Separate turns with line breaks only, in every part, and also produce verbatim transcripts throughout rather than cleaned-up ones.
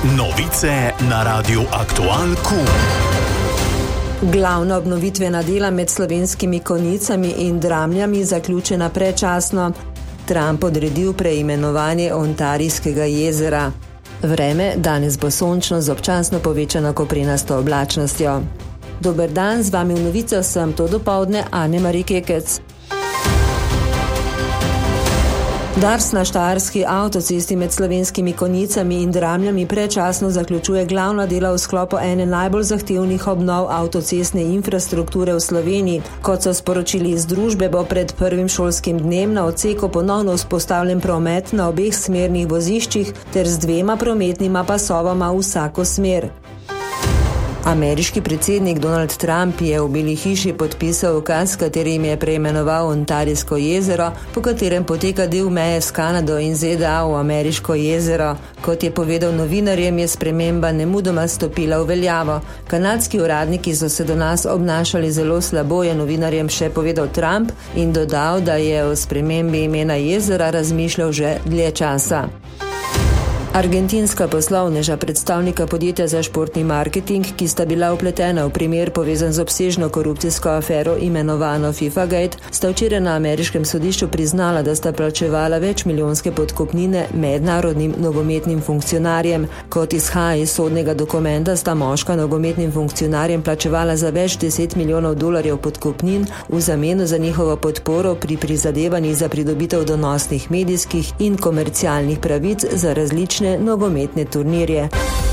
Novice na Radiu Aktual Q.
Glavna obnovitvena dela med slovenskimi konicami in Dramljami zaključena predčasno. Trump odredil preimenovanje Ontarijskega jezera. Vreme danes bo sončno z občasno povečano koprenasto oblačnostjo. Dober dan, z vami v novicah sem to dopoldne Ane-Mari Kekec. Dars na štajerski avtocesti med slovenskimi konicami in Dramljami predčasno zaključuje glavna dela v sklopu ene najbolj zahtevnih obnov avtocestne infrastrukture v Sloveniji. Kot so sporočili iz družbe, bo pred prvim šolskim dnem na odseku ponovno vzpostavljen promet na obeh smernih voziščih ter z dvema prometnima pasovama v vsako smer. Ameriški predsednik Donald Trump je v Beli hiši podpisal ukaz, s katerim je preimenoval Ontarijsko jezero, po katerem poteka del meje s Kanado in Z D A v Ameriško jezero. Kot je povedal novinarjem, je sprememba nemudoma stopila v veljavo. Kanadski uradniki so se do nas obnašali zelo slabo, je novinarjem še povedal Trump in dodal, da je o spremembi imena jezera razmišljal že dlje časa. Argentinska poslovneža, predstavnika podjetja za športni marketing, ki sta bila vpletena v primer povezan z obsežno korupcijsko afero imenovano FIFA-gate, sta včeraj na ameriškem sodišču priznala, da sta plačevala večmilijonske podkupnine mednarodnim nogometnim funkcionarjem. Kot izhaja iz sodnega dokumenta, sta moška nogometnim funkcionarjem plačevala za več deset milijonov dolarjev podkupnin v zameno za njihovo podporo pri prizadevanjih za pridobitev donosnih medijskih in komercialnih pravic za različne nogometne turnirje.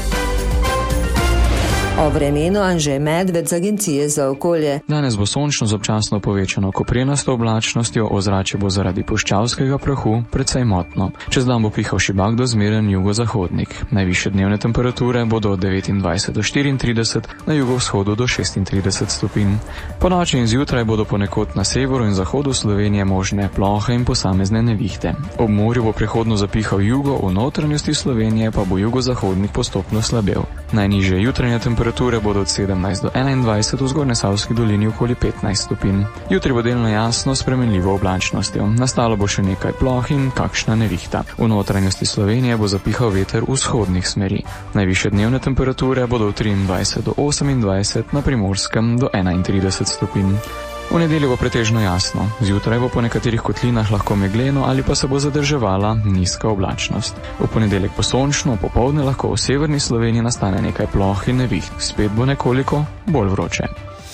O vremenu Anže Medved z Agencije za okolje.
Danes bo sončno z občasno povečano koprenasto oblačnostjo, ozračje bo zaradi puščavskega prahu precej motno. Čez dan bo pihal šibak do zmeren jugozahodnik. Najvišje dnevne temperature bodo od devetindvajset do štiriintrideset, na jugovzhodu do šestintrideset stopinj. Po noči in zjutraj bodo ponekod na severu in zahodu Slovenije možne plohe in posamezne nevihte. Ob morju bo prehodno zapihal jugo, v notranjosti Slovenije pa bo jugozahodnik postopno slabel. Najnižje jutranje temperature Temperature bodo od sedemnajst do enaindvajset, v Zgornjesavski dolini okoli petnajst stopinj. Jutri bo delno jasno s spremenljivo oblačnostjo. Nastalo bo še nekaj ploh in kakšna nevihta. V notranjosti Slovenije bo zapihal veter vzhodnih smeri. Najvišje dnevne temperature bodo od triindvajset do osemindvajset, na Primorskem do enaintrideset stopinj. V nedeljo bo pretežno jasno. Zjutraj bo po nekaterih kotlinah lahko megleno ali pa se bo zadrževala nizka oblačnost. V ponedeljek pa sončno, popoldne lahko v severni Sloveniji nastane nekaj ploh in neviht. Spet bo nekoliko bolj vroče.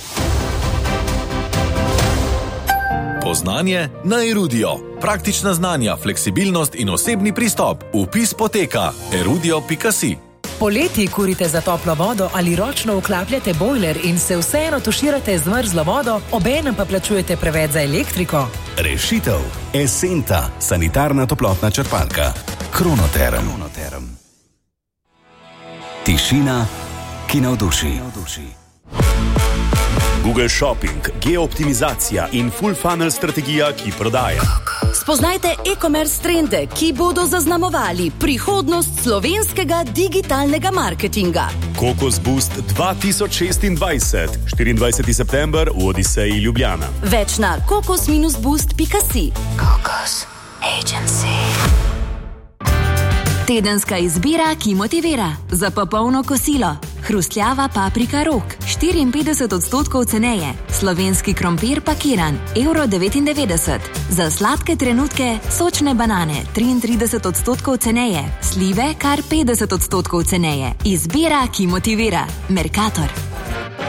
Poznanje na Erudio. Praktična znanja, fleksibilnost in osebni pristop. Vpis poteka erudio pika si.
Poleti kurite za toplo vodo ali ročno vklapljate bojler in se vseeno tuširate z mrzlo vodo, obenem pa plačujete preveč za elektriko?
Rešitev. Esenta, sanitarna toplotna črpalka. Kronoterm. Tišina, ki navduši. Google Shopping, geooptimizacija in full funnel strategija, ki prodaja.
Spoznajte e-commerce trende, ki bodo zaznamovali prihodnost slovenskega digitalnega marketinga.
Kokos Boost dva tisoč šestindvajset, štiriindvajseti september v Odiseji Ljubljana.
Več na kokos boost pika si. Kokos Agency. Tedenska izbira, ki motivira. Za popolno kosilo. Hrustljava paprika rok, štiriinpetdeset odstotkov ceneje. Slovenski krompir pakiran, evro devetindevetdeset. Za sladke trenutke sočne banane, triintrideset odstotkov ceneje. Slive kar petdeset odstotkov ceneje. Izbira, ki motivira. Mercator.